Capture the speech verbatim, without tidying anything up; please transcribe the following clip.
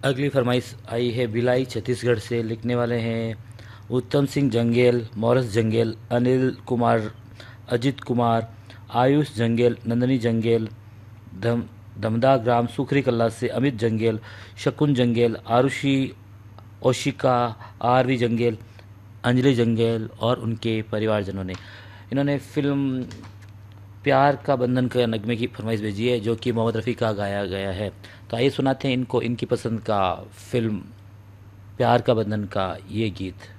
अगली फरमाइश आई है भिलाई छत्तीसगढ़ से। लिखने वाले हैं उत्तम सिंह जंगेल, मॉरिस जंगेल, अनिल कुमार, अजित कुमार, आयुष जंगेल, नंदनी जंगेल, धम धमदा ग्राम सुखरी कल्ला से अमित जंगेल, शकुन जंगेल, आरुषि, ओशिका, आरवी जंगेल, अंजलि जंगेल और उनके परिवारजनों ने इन्होंने फिल्म प्यार का बंधन के नगमे की फरमाइश भेजी है, जो कि मोहम्मद रफ़ी का गाया गया है। तो आइए सुनाते हैं इनको इनकी पसंद का फिल्म प्यार का बंधन का ये गीत।